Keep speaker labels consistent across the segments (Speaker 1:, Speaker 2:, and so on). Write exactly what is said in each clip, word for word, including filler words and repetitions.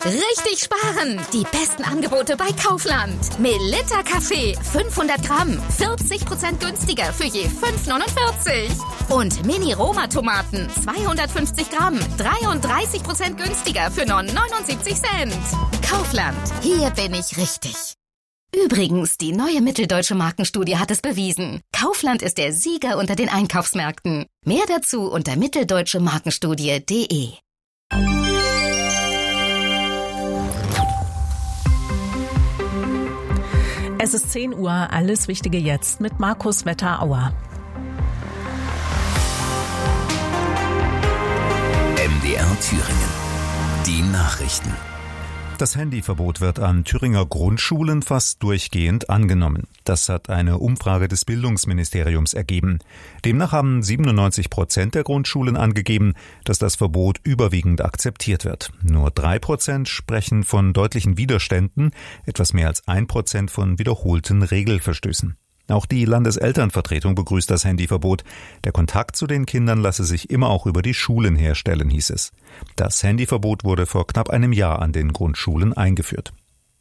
Speaker 1: Richtig sparen! Die besten Angebote bei Kaufland. Melitta Kaffee, fünfhundert Gramm, vierzig Prozent günstiger für je fünf neunundvierzig. Und Mini-Roma-Tomaten, zweihundertfünfzig Gramm, dreiunddreißig Prozent günstiger für nur neunundsiebzig Cent. Kaufland, hier bin ich richtig. Übrigens, die neue Mitteldeutsche Markenstudie hat es bewiesen. Kaufland ist der Sieger unter den Einkaufsmärkten. Mehr dazu unter mitteldeutsche markenstudie punkt de.
Speaker 2: Es ist zehn Uhr, alles Wichtige jetzt mit Markus Wetterauer.
Speaker 3: M D R Thüringen. Die Nachrichten.
Speaker 4: Das Handyverbot wird an Thüringer Grundschulen fast durchgehend angenommen. Das hat eine Umfrage des Bildungsministeriums ergeben. Demnach haben siebenundneunzig Prozent der Grundschulen angegeben, dass das Verbot überwiegend akzeptiert wird. Nur drei Prozent sprechen von deutlichen Widerständen, etwas mehr als ein Prozent von wiederholten Regelverstößen. Auch die Landeselternvertretung begrüßt das Handyverbot. Der Kontakt zu den Kindern lasse sich immer auch über die Schulen herstellen, hieß es. Das Handyverbot wurde vor knapp einem Jahr an den Grundschulen eingeführt.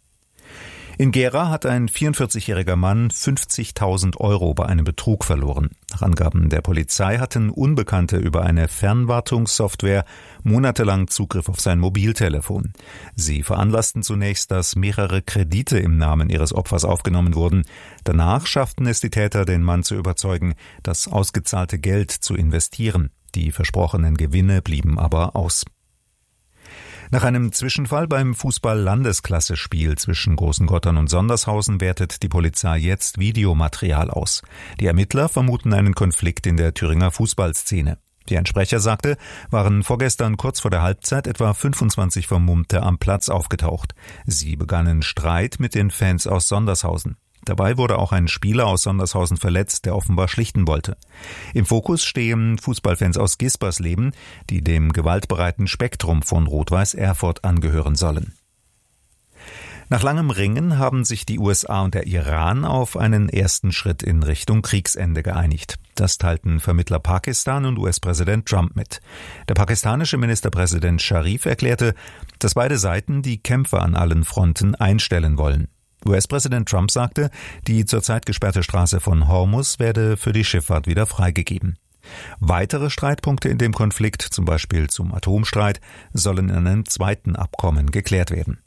Speaker 4: In Gera hat ein vierundvierzigjähriger Mann fünfzigtausend Euro bei einem Betrug verloren. Nach Angaben der Polizei hatten Unbekannte über eine Fernwartungssoftware monatelang Zugriff auf sein Mobiltelefon. Sie veranlassten zunächst, dass mehrere Kredite im Namen ihres Opfers aufgenommen wurden. Danach schafften es die Täter, den Mann zu überzeugen, das ausgezahlte Geld zu investieren. Die versprochenen Gewinne blieben aber aus. Nach einem Zwischenfall beim Fußball-Landesklasse-Spiel zwischen Großengottern und Sondershausen wertet die Polizei jetzt Videomaterial aus. Die Ermittler vermuten einen Konflikt in der Thüringer Fußballszene. Wie ein Sprecher sagte, waren vorgestern kurz vor der Halbzeit etwa fünfundzwanzig Vermummte am Platz aufgetaucht. Sie begannen Streit mit den Fans aus Sondershausen. Dabei wurde auch ein Spieler aus Sondershausen verletzt, der offenbar schlichten wollte. Im Fokus stehen Fußballfans aus Gispersleben, die dem gewaltbereiten Spektrum von Rot-Weiß Erfurt angehören sollen. Nach langem Ringen haben sich die U S A und der Iran auf einen ersten Schritt in Richtung Kriegsende geeinigt. Das teilten Vermittler Pakistan und U S-Präsident Trump mit. Der pakistanische Ministerpräsident Sharif erklärte, dass beide Seiten die Kämpfe an allen Fronten einstellen wollen. U S-Präsident Trump sagte, die zurzeit gesperrte Straße von Hormuz werde für die Schifffahrt wieder freigegeben. Weitere Streitpunkte in dem Konflikt, zum Beispiel zum Atomstreit, sollen in einem zweiten Abkommen geklärt werden.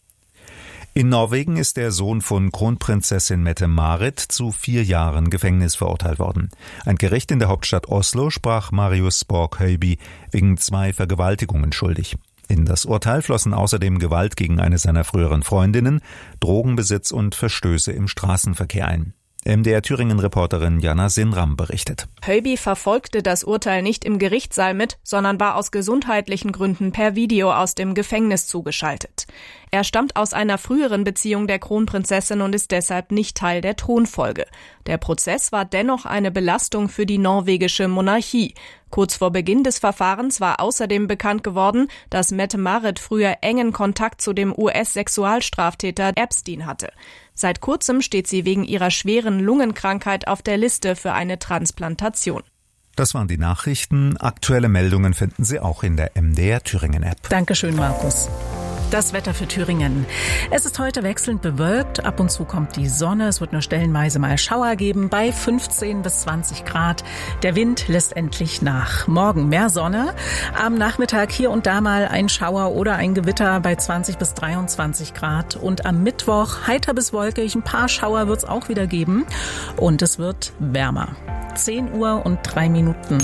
Speaker 4: In Norwegen ist der Sohn von Kronprinzessin Mette-Marit zu vier Jahren Gefängnis verurteilt worden. Ein Gericht in der Hauptstadt Oslo sprach Marius Borg-Høiby wegen zwei Vergewaltigungen schuldig. In das Urteil flossen außerdem Gewalt gegen eine seiner früheren Freundinnen, Drogenbesitz und Verstöße im Straßenverkehr ein. M D R Thüringen-Reporterin Jana Sinram berichtet.
Speaker 5: Høiby verfolgte das Urteil nicht im Gerichtssaal mit, sondern war aus gesundheitlichen Gründen per Video aus dem Gefängnis zugeschaltet. Er stammt aus einer früheren Beziehung der Kronprinzessin und ist deshalb nicht Teil der Thronfolge. Der Prozess war dennoch eine Belastung für die norwegische Monarchie. Kurz vor Beginn des Verfahrens war außerdem bekannt geworden, dass Mette-Marit früher engen Kontakt zu dem U S-Sexualstraftäter Epstein hatte. Seit kurzem steht sie wegen ihrer schweren Lungenkrankheit auf der Liste für eine Transplantation.
Speaker 4: Das waren die Nachrichten. Aktuelle Meldungen finden Sie auch in der M D R Thüringen-App.
Speaker 2: Dankeschön, Markus. Das Wetter für Thüringen. Es ist heute wechselnd bewölkt. Ab und zu kommt die Sonne. Es wird nur stellenweise mal Schauer geben bei fünfzehn bis zwanzig Grad. Der Wind lässt endlich nach. Morgen mehr Sonne. Am Nachmittag hier und da mal ein Schauer oder ein Gewitter bei zwanzig bis dreiundzwanzig Grad. Und am Mittwoch heiter bis wolkig. Ein paar Schauer wird es auch wieder geben. Und es wird wärmer. zehn Uhr und drei Minuten.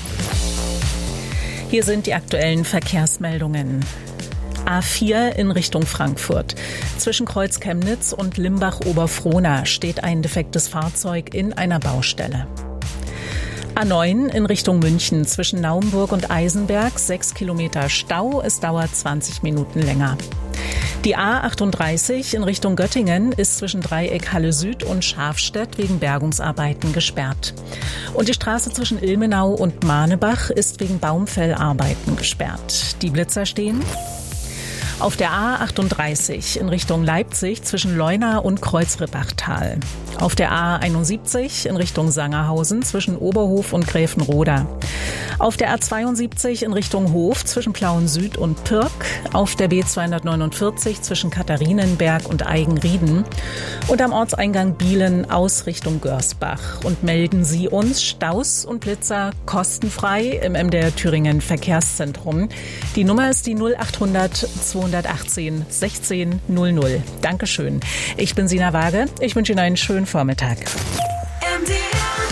Speaker 2: Hier sind die aktuellen Verkehrsmeldungen. A vier in Richtung Frankfurt. Zwischen Kreuz Chemnitz und Limbach-Oberfrohna steht ein defektes Fahrzeug in einer Baustelle. A neun in Richtung München zwischen Naumburg und Eisenberg, sechs Kilometer Stau, es dauert zwanzig Minuten länger. Die A achtunddreißig in Richtung Göttingen ist zwischen Dreieck Halle Süd und Schafstedt wegen Bergungsarbeiten gesperrt. Und die Straße zwischen Ilmenau und Mahnebach ist wegen Baumfellarbeiten gesperrt. Die Blitzer stehen auf der A achtunddreißig in Richtung Leipzig zwischen Leuna und Kreuzrippachtal. Auf der A einundsiebzig in Richtung Sangerhausen zwischen Oberhof und Gräfenroda. Auf der A zweiundsiebzig in Richtung Hof zwischen Plauen Süd und Pirk, auf der B zweihundertneunundvierzig zwischen Katharinenberg und Eigenrieden und am Ortseingang Bielen aus Richtung Görsbach. Und melden Sie uns Staus und Blitzer kostenfrei im M D R Thüringen Verkehrszentrum. Die Nummer ist die null achthundert zweihundertachtzehn sechzehn null null. Dankeschön. Ich bin Sina Waage. Ich wünsche Ihnen einen schönen Vormittag.
Speaker 3: M D R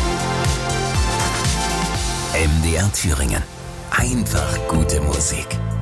Speaker 3: Thüringen. M D R Thüringen. Einfach gute Musik.